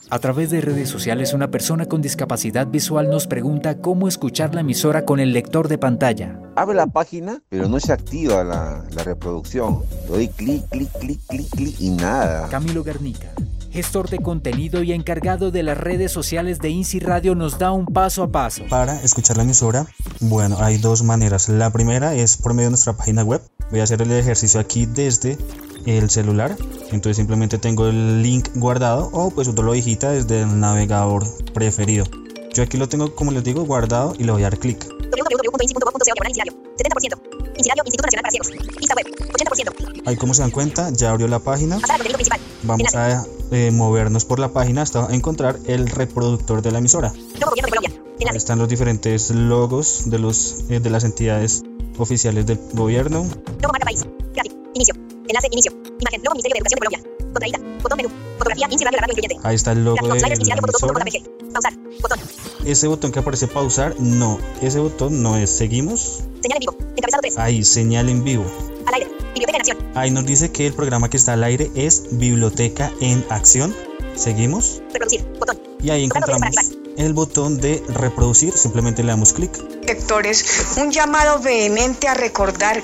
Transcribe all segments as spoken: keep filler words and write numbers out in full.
A través de redes sociales, una persona con discapacidad visual nos pregunta cómo escuchar la emisora con el lector de pantalla. Abre la página, pero no se activa la, la reproducción. Le doy clic, clic, clic, clic, clic y nada. Camilo Garnica, gestor de contenido y encargado de las redes sociales de INSI Radio, nos da un paso a paso. Para escuchar la emisora, bueno, hay dos maneras. La primera es por medio de nuestra página web. Voy a hacer el ejercicio aquí desde el celular, entonces simplemente tengo el link guardado o pues uno lo digita desde el navegador preferido. Yo aquí lo tengo, como les digo, guardado y le voy a dar clic. doble u doble u doble u punto insi punto gov punto co diagonal INSI Radio. setenta por ciento. INSI Radio, Instituto Nacional para Ciegos. Lista web. ochenta por ciento. Ahí, como se dan cuenta, ya abrió la página. Pasar al contenido principal. Vamos a eh, movernos por la página hasta encontrar el reproductor de la emisora. Logo Gobierno de Colombia. Enlace. Ahí están los diferentes logos de, los, eh, de las entidades oficiales del gobierno. Logo marca país. Gráfico. Inicio. Enlace. Inicio. Imagen. Logo Ministerio de Educación de Colombia. Contraída. Botón menú. Fotografía. INSI Radio, la radio incluyente. Ahí está el logo Gráfico. de Sliders. INSI la Radio punto com punto emisora. c p g. Pausar. Botón. Ese botón que aparece pausar, no. Ese botón no es seguimos. Señal en vivo. Encabezado tres. Ahí, señal en vivo. Al aire. Biblioteca en acción. Ahí nos dice que el programa que está al aire es Biblioteca en Acción. Seguimos. Reproducir. Botón. Y ahí Tocar dos encontramos veces para el botón de reproducir. Simplemente le damos clic. Lectores, un llamado vehemente a recordar.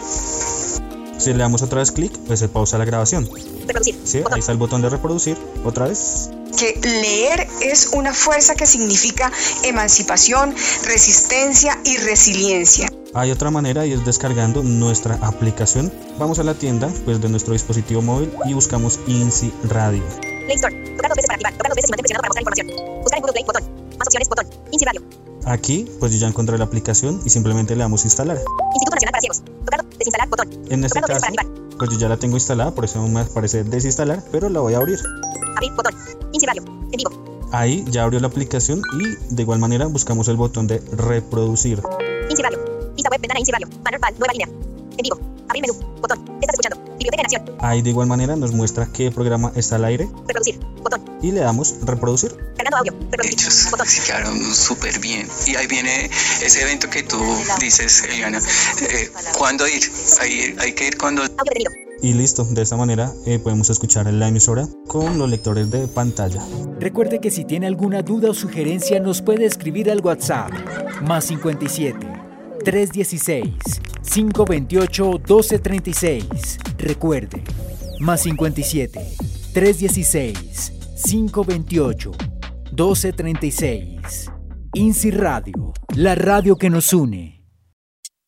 Si le damos otra vez clic, pues se pausa la grabación. Reproducir. ¿Sí? Botón. Ahí está el botón de reproducir. Otra vez. Que leer es una fuerza que significa emancipación, resistencia y resiliencia. Hay otra manera y es descargando nuestra aplicación. Vamos a la tienda pues, de nuestro dispositivo móvil y buscamos INSI Radio. Play Store. Tocar dos veces para activar. Tocar dos veces y mantén presionado para mostrar información. Buscar en Google Play. Botón. Más opciones. Botón. INSI Radio. Aquí pues yo ya encontré la aplicación y simplemente le damos instalar. Instituto Nacional para Ciegos. Tocar. Desinstalar. Botón. En este Tocar dos veces caso para activar. pues yo ya la tengo instalada, por eso me aparece desinstalar, pero la voy a abrir. Abrir. Botón. INSI Radio. En vivo. Ahí ya abrió la aplicación y de igual manera buscamos el botón de reproducir. INSI Radio. Lista web. Ventana INSI Radio. Banner Pal. Nueva línea. En vivo. Abrir menú. Botón. Estás escuchando. Biblioteca en acción. Ahí de igual manera nos muestra qué programa está al aire Reproducir. Botón. y le damos reproducir. Cargando audio. Reproducir. Hechos Botón. se quedaron súper bien. Y ahí viene ese evento que tú dices, Eliana. Eh, ¿Cuándo ir? Hay, hay que ir cuando... Audio detenido. Y listo, de esta manera eh, podemos escuchar la emisora con los lectores de pantalla. Recuerde que si tiene alguna duda o sugerencia nos puede escribir al WhatsApp más cincuenta y siete, trescientos dieciséis, quinientos veintiocho, doce treinta y seis. Recuerde, más cincuenta y siete, trescientos dieciséis, quinientos veintiocho, doce treinta y seis. INSI Radio, la radio que nos une.